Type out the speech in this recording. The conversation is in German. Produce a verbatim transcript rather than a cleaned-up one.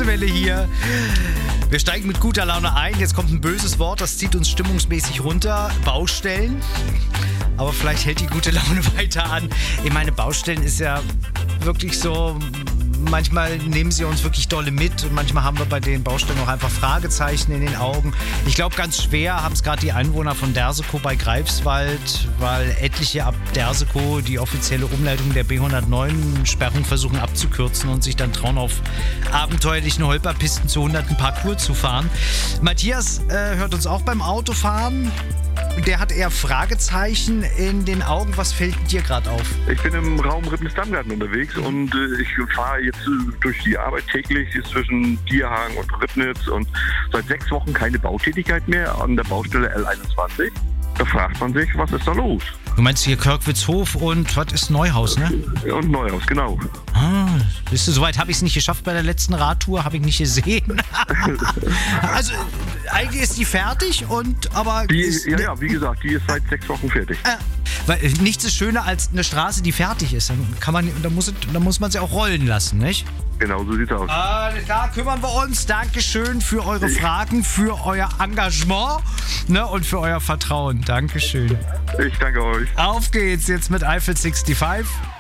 Kurzwelle hier. Wir steigen mit guter Laune ein. Jetzt kommt ein böses Wort, das zieht uns stimmungsmäßig runter. Baustellen. Aber vielleicht hält die gute Laune weiter an. Ich meine, Baustellen ist ja wirklich so... Manchmal nehmen sie uns wirklich dolle mit und manchmal haben wir bei den Baustellen auch einfach Fragezeichen in den Augen. Ich glaube, ganz schwer haben es gerade die Einwohner von Dersekow bei Greifswald, weil etliche ab Dersekow die offizielle Umleitung der B hundertneun Sperrung versuchen abzukürzen und sich dann trauen, auf abenteuerlichen Holperpisten zu hunderten Parcours zu fahren. Matthias äh, hört uns auch beim Autofahren. Der hat eher Fragezeichen in den Augen. Was fällt dir gerade auf? Ich bin im Raum Ribnitz-Dammgarten unterwegs und äh, ich fahre jetzt äh, durch die Arbeit täglich zwischen Dierhagen und Ribnitz und seit sechs Wochen keine Bautätigkeit mehr an der Baustelle L einundzwanzig. Da fragt man sich, was ist da los? Du meinst hier Körkwitzhof und was ist Neuhaus, ne? Und Neuhaus, genau. Ah, siehst du, soweit habe ich es nicht geschafft bei der letzten Radtour, habe ich nicht gesehen. Also, eigentlich ist die fertig und, aber... Die, ist, ja, ja, wie gesagt, die ist seit sechs Wochen fertig. Äh, weil nichts ist schöner als eine Straße, die fertig ist. Dann kann man, dann muss, dann muss man sie auch rollen lassen, nicht? Genau, so sieht's aus. Alles klar, kümmern wir uns. Dankeschön für eure Fragen, für euer Engagement, ne, und für euer Vertrauen. Dankeschön. Ich danke euch. Auf geht's jetzt mit Eiffel fünfundsechzig.